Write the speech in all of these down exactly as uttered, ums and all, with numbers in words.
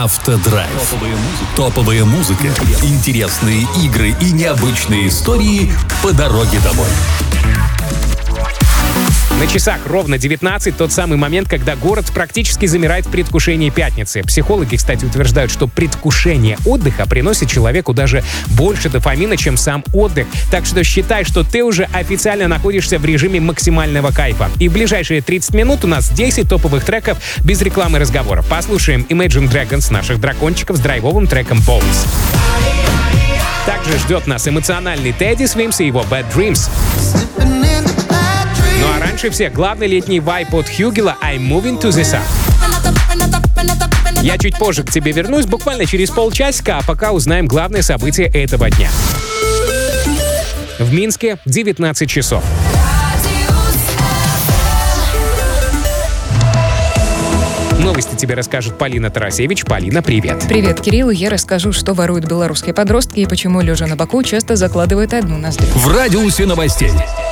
Автодрайв. Топовая музыка, интересные игры и необычные истории по дороге домой. На часах ровно девятнадцать, тот самый момент, когда город практически замирает в предвкушении пятницы. Психологи, кстати, утверждают, что предвкушение отдыха приносит человеку даже больше дофамина, чем сам отдых. Так что считай, что ты уже официально находишься в режиме максимального кайфа. И в ближайшие тридцать минут у нас десять топовых треков без рекламы и разговоров. Послушаем Imagine Dragons, наших дракончиков, с драйвовым треком Bones. Также ждет нас эмоциональный Teddy Swims и его Bad Dreams. Ну а раньше всех главный летний вайб от Хьюгела I'm Moving to the Sun. Я чуть позже к тебе вернусь, буквально через полчасика, а пока узнаем главные события этого дня. В Минске девятнадцать часов. Новости тебе расскажет Полина Тарасевич. Полина, привет. Привет, Кирилл. Я расскажу, что воруют белорусские подростки и почему, лежа на боку, часто закладывают одну ноздрю. В радиусе новостей.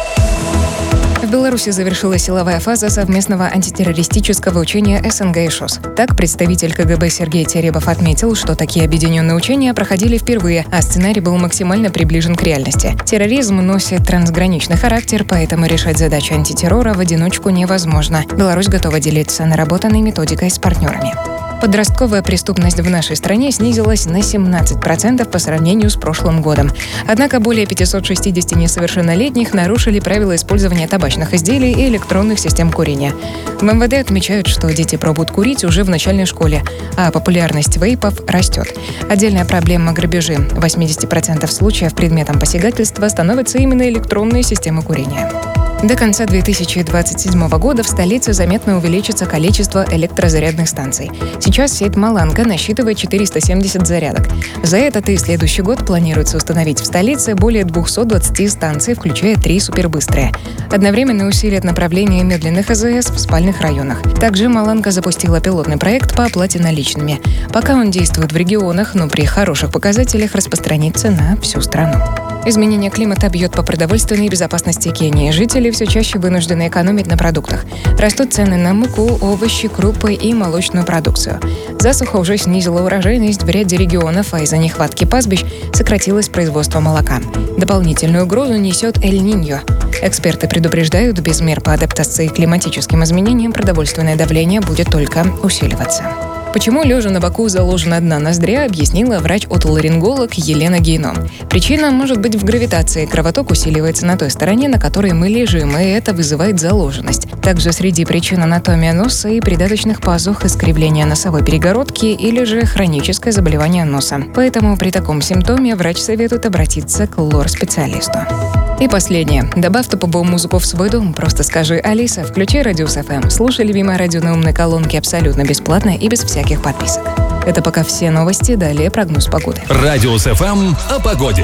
В Беларуси завершилась силовая фаза совместного антитеррористического учения СНГ и ШОС. Так, представитель КГБ Сергей Теребов отметил, что такие объединенные учения проходили впервые, а сценарий был максимально приближен к реальности. Терроризм носит трансграничный характер, поэтому решать задачу антитеррора в одиночку невозможно. Беларусь готова делиться наработанной методикой с партнерами. Подростковая преступность в нашей стране снизилась на семнадцать процентов по сравнению с прошлым годом. Однако более пятьсот шестьдесят несовершеннолетних нарушили правила использования табачных изделий и электронных систем курения. В МВД отмечают, что дети пробуют курить уже в начальной школе, а популярность вейпов растет. Отдельная проблема — грабежи. В восемьдесят процентов случаев предметом посягательства становятся именно электронные системы курения. До конца две тысячи двадцать седьмого года в столице заметно увеличится количество электрозарядных станций. Сейчас сеть Маланка насчитывает четыреста семьдесят зарядок. За этот и следующий год планируется установить в столице более двести двадцать станций, включая три супербыстрые. Одновременно усилят направление медленных АЗС в спальных районах. Также Маланка запустила пилотный проект по оплате наличными. Пока он действует в регионах, но при хороших показателях распространится на всю страну. Изменение климата бьет по продовольственной безопасности Кении. Жители все чаще вынуждены экономить на продуктах. Растут цены на муку, овощи, крупы и молочную продукцию. Засуха уже снизила урожайность в ряде регионов, а из-за нехватки пастбищ сократилось производство молока. Дополнительную угрозу несет Эль-Ниньо. Эксперты предупреждают, без мер по адаптации к климатическим изменениям продовольственное давление будет только усиливаться. Почему лежа на боку заложена одна ноздря, объяснила врач-отоларинголог Елена Гейно. Причина может быть в гравитации. Кровоток усиливается на той стороне, на которой мы лежим, и это вызывает заложенность. Также среди причин анатомия носа и придаточных пазух, искривление носовой перегородки или же хроническое заболевание носа. Поэтому при таком симптоме врач советует обратиться к лор-специалисту. И последнее. Добавь топовую музыку в свой дом. Просто скажи: «Алиса, включи Радиус эф эм». Слушай любимое радио на умной колонке абсолютно бесплатно и без всяких подписок. Это пока все новости. Далее прогноз погоды. Радиус эф эм о погоде.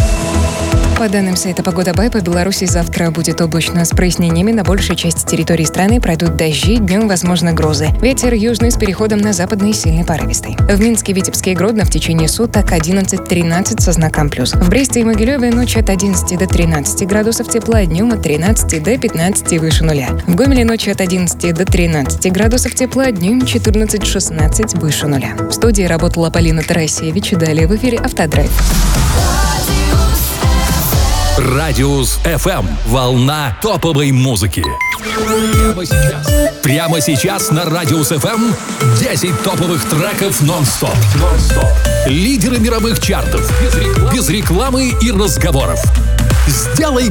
По данным сайта «Погода Бай», по Беларуси завтра будет облачно с прояснениями. На большей части территории страны пройдут дожди, днем возможны грозы. Ветер южный с переходом на западный, сильный порывистый. В Минске, Витебске и Гродно в течение суток одиннадцать-тринадцать со знаком плюс. В Бресте и Могилеве ночью от одиннадцати до тринадцати градусов тепла, днем от тринадцати до пятнадцати выше нуля. В Гомеле ночью от одиннадцати до тринадцати градусов тепла, днем четырнадцать-шестнадцать выше нуля. В студии работала Полина Тарасевич. Далее в эфире «Автодрайв». Радиус эф эм. Волна топовой музыки. Прямо сейчас. Прямо сейчас на Радиус эф эм десять топовых треков нон-стоп. нон-стоп. Лидеры мировых чартов. Без рекламы, без рекламы и разговоров. Сделай